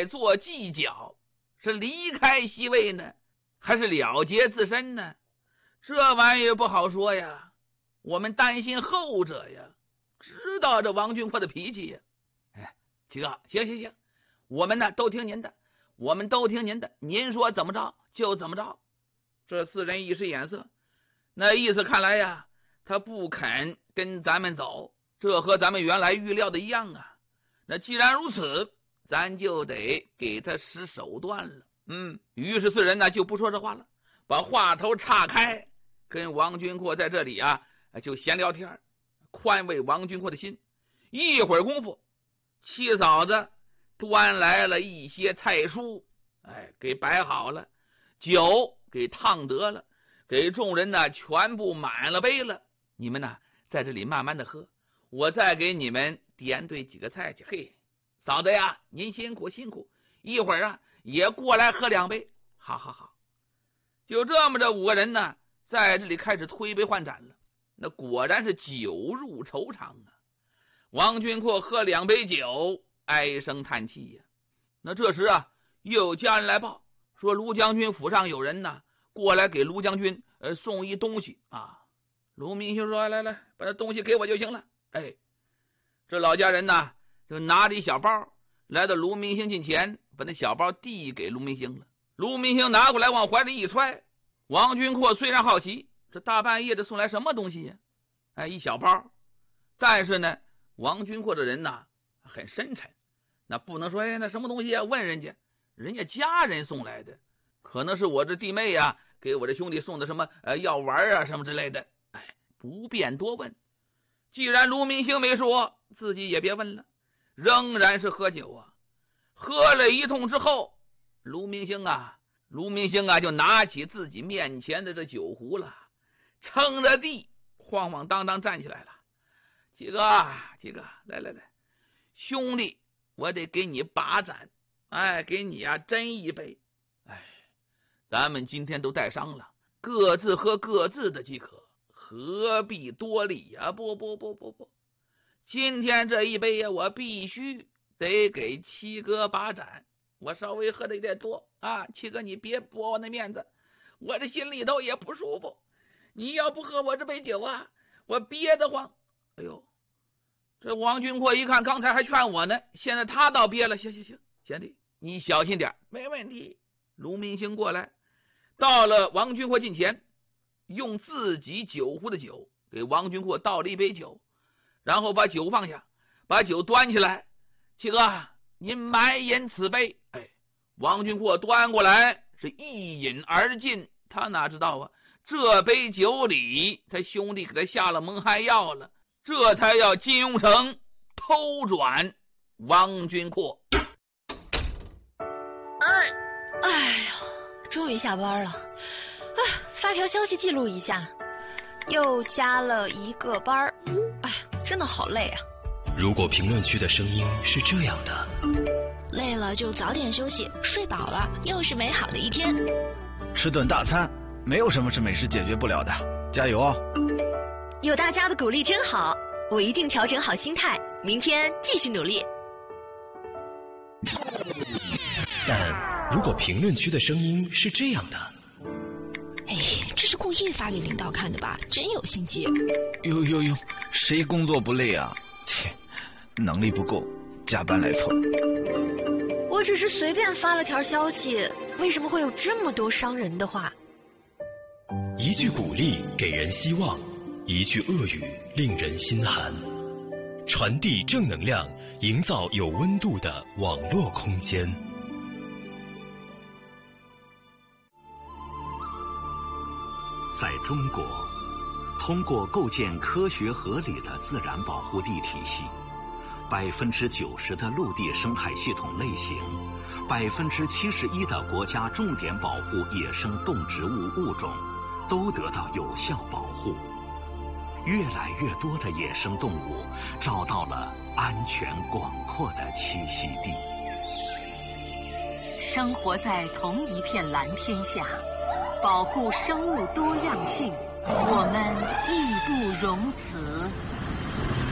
在做计较，是离开西魏呢，还是了结自身呢？这玩意儿不好说呀，我们担心后者呀，知道这王君阔的脾气呀。哎，七哥，行，我们呢都听您的，您说怎么着就怎么着。这四人一使眼色，那意思看来呀，他不肯跟咱们走，这和咱们原来预料的一样啊。那既然如此，咱就得给他使手段了。于是四人呢就不说这话了，把话头岔开，跟王君阔在这里啊就闲聊天，宽慰王君阔的心。一会儿功夫，七嫂子端来了一些菜蔬，给摆好了，酒给烫得了，给众人呢全部满了杯了。你们呢在这里慢慢的喝，我再给你们点对几个菜去。嘿，嫂子呀，您辛苦，一会儿啊也过来喝2杯。好，就这么着5个人呢在这里开始推杯换盏了。那果然是酒入愁肠啊。王君阔喝2杯酒，唉声叹气呀。那这时啊，又有家人来报说卢将军府上有人呢过来给卢将军送一东西啊。卢明星说：“来，把这东西给我就行了。”这老家人呢就拿着一小包来到卢明星近前，把那小包递给卢明星了。卢明星拿过来往怀里一揣。王君阔虽然好奇，这大半夜的送来什么东西呀？一小包。但是呢，王君阔这人呢很深沉，那不能说那什么东西啊，问人家家人送来的，可能是我这弟妹呀给我这兄弟送的什么药丸啊什么之类的。不便多问。既然卢明星没说，自己也别问了，仍然是喝酒啊。喝了一通之后，卢明星啊就拿起自己面前的这酒壶了，撑着地晃晃荡荡站起来了。七哥，来，兄弟，我得给你把盏，给你啊斟一杯。咱们今天都带伤了，各自喝各自的即可，何必多礼呀？不，今天这一杯呀，我必须得给七哥把盏。我稍微喝的有点多啊，七哥你别驳我那面子，我这心里头也不舒服。你要不喝我这杯酒啊，我憋得慌。这王君阔一看，刚才还劝我呢，现在他倒憋了。行，贤弟你小心点。没问题。卢明星过来，到了王君阔近前，用自己酒壶的酒给王君阔倒了一杯酒，然后把酒放下，把酒端起来。七哥，您满饮此杯。王君阔端过来是一饮而尽。他哪知道啊，这杯酒里他兄弟给他下了蒙汗药了，这才要金庸城偷转王君阔。 终于下班了。发条消息记录一下，又加了1个班。真的好累啊。 如果评论区的声音是这样的， 累了就早点休息，睡饱了又是美好的一天。 吃顿大餐，没有什么是美食解决不了的，加油哦！ 有大家的鼓励真好，我一定调整好心态，明天继续努力。 但如果评论区的声音是这样的， 这是故意发给领导看的吧？真有心机。 哟，谁工作不累啊？切，能力不够，加班来凑。 我只是随便发了条消息，为什么会有这么多伤人的话？ 一句鼓励给人希望，一句恶语令人心寒。传递正能量，营造有温度的网络空间。在中国，通过构建科学合理的自然保护地体系，90%的陆地生态系统类型，71%的国家重点保护野生动植物物种都得到有效保护。越来越多的野生动物找到了安全广阔的栖息地。 生活在同一片蓝天下，保护生物多样性，我们义不容辞。